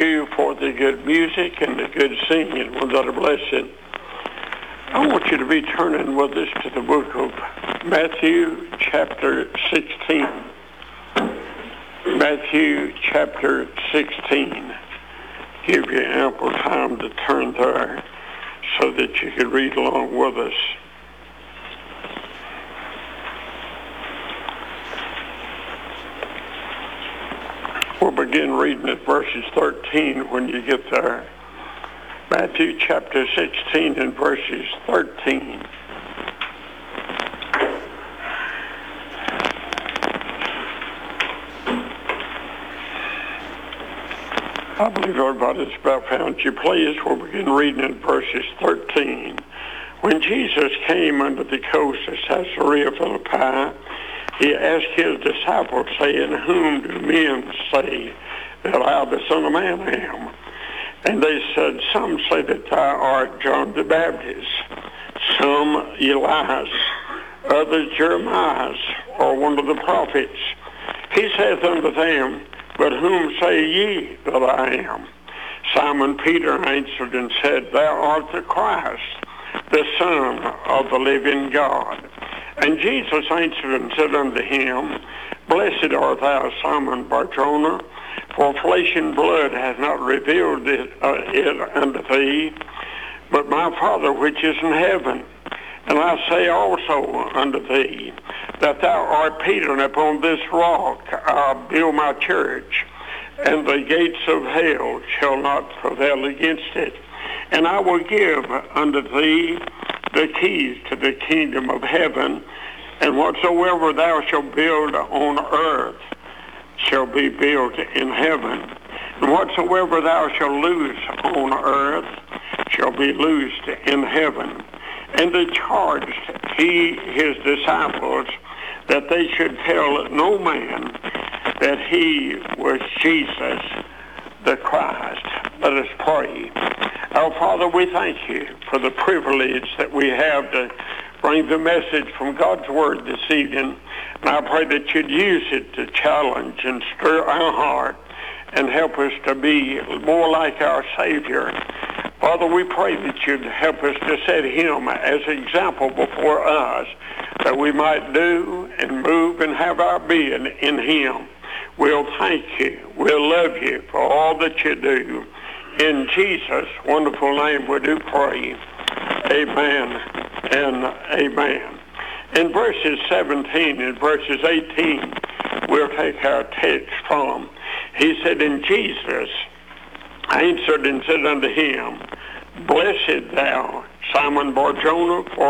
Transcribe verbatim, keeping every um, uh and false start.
you for the good music and the good singing. What a blessing. I want you to be turning with us to the book of Matthew chapter sixteen. Matthew chapter sixteen. Give you ample time to turn there so that you can read along with us. We'll begin reading at verses thirteen when you get there. Matthew chapter sixteen and verses thirteen. I believe everybody's about found your place. We'll begin reading in verses thirteen. When Jesus came unto the coast of Caesarea Philippi, he asked his disciples, saying, Whom do men say that I, the Son of Man, am? And they said, Some say that thou art John the Baptist, some Elias, others Jeremiah, or one of the prophets. He saith unto them, But whom say ye that I am? Simon Peter answered and said, Thou art the Christ, the Son of the living God. And Jesus answered and said unto him, Blessed art thou, Simon Bar-Jonah, for flesh and blood hath not revealed it, uh, it unto thee, but my Father which is in heaven. And I say also unto thee, that thou art Peter, and upon this rock I'll build my church, and the gates of hell shall not prevail against it. And I will give unto thee the keys to the kingdom of heaven, and whatsoever thou shalt build on earth shall be built in heaven, and whatsoever thou shalt loose on earth shall be loosed in heaven. And they charged he his disciples that they should tell no man that he was Jesus the Christ. Let us pray. Our Father, we thank you for the privilege that we have to bring the message from God's Word this evening. And I pray that you'd use it to challenge and stir our heart and help us to be more like our Savior. Father, we pray that you'd help us to set him as an example before us, that we might do and move and have our being in him. We'll thank you. We'll love you for all that you do. In Jesus' wonderful name we do pray. Amen and amen. In verses seventeen and verses eighteen, we'll take our text from. He said, And Jesus answered and said unto him, Blessed thou, Simon Bar-Jonah, for